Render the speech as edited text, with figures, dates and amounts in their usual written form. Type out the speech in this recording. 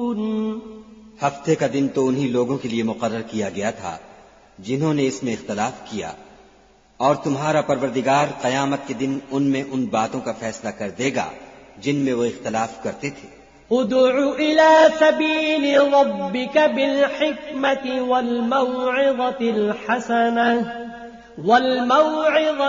हफ्ते का दिन तो उन्हीं लोगों के लिए मुकर्रर किया गया था जिन्होंने इसमें इख्तलाफ किया, और तुम्हारा परवरदिगार कयामत के दिन उनमें उन बातों का फैसला कर देगा जिनमें वो इख्तलाफ करते थे। उदउ इला सबील रब्बिक बिल हिकमति वल मौइज़तिल हसनह